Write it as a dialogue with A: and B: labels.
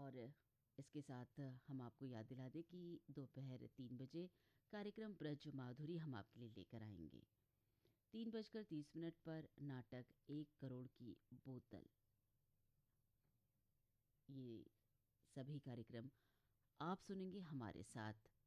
A: और इसके साथ हम आपको याद दिला दें कि दोपहर 3 बजे कार्यक्रम ब्रज माधुरी हम आपके लिए लेकर आएंगे। 3:30 पर नाटक 1 करोड़ की बोतल, ये सभी कार्यक्रम आप सुनेंगे हमारे साथ।